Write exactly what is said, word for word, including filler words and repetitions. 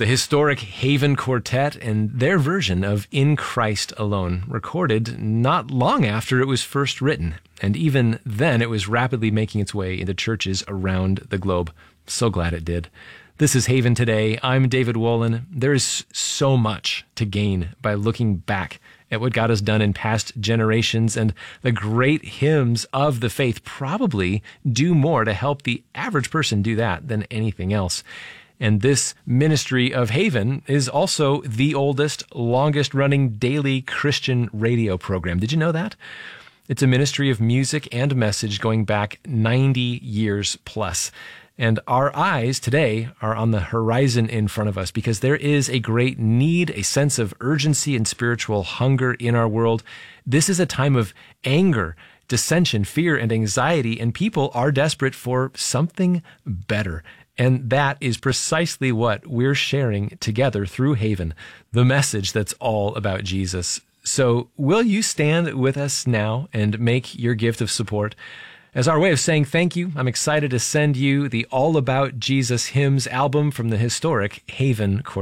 the historic Haven Quartet and their version of In Christ Alone, recorded not long after it was first written. And even then, it was rapidly making its way into churches around the globe. So glad it did. This is Haven Today. I'm David Wolin. There is so much to gain by looking back at what God has done in past generations, and the great hymns of the faith probably do more to help the average person do that than anything else. And this ministry of Haven is also the oldest, longest-running daily Christian radio program. Did you know that? It's a ministry of music and message going back ninety years plus. And our eyes today are on the horizon in front of us because there is a great need, a sense of urgency and spiritual hunger in our world. This is a time of anger, dissension, fear, and anxiety, and people are desperate for something better. And that is precisely what we're sharing together through Haven, the message that's all about Jesus. So will you stand with us now and make your gift of support? As our way of saying thank you, I'm excited to send you the All About Jesus Hymns album from the historic Haven Quartet.